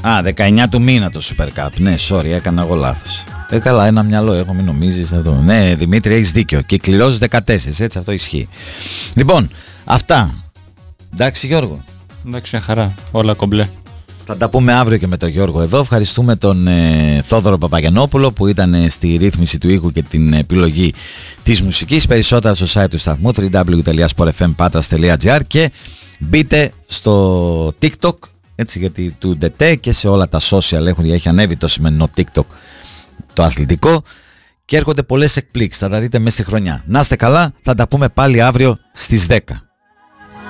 Α, 19 του μήνα το Super Cup. Ναι, sorry, έκανα εγώ λάθος. Καλά, ένα μυαλό έχω, μην νομίζεις αυτό. Ναι, Δημήτρη, έχεις δίκιο. Και κληρώσεις 14, έτσι, αυτό ισχύει. Λοιπόν, αυτά. Εντάξει, Γιώργο. Εντάξει, μια χαρά. Όλα κομπλέ. Θα τα πούμε αύριο και με τον Γιώργο εδώ. Ευχαριστούμε τον Θόδωρο Παπαγιαννόπουλο που ήταν στη ρύθμιση του ήχου και την επιλογή της μουσικής. Περισσότερα στο site του σταθμού www.sportfmpatras.gr και μπείτε στο TikTok, έτσι, γιατί του ΔΕΤΕ και σε όλα τα social έχει ανέβει το σημερινό TikTok το αθλητικό και έρχονται πολλές εκπλήξεις. Θα τα δείτε μέσα στη χρονιά. Να είστε καλά, θα τα πούμε πάλι αύριο στις 10.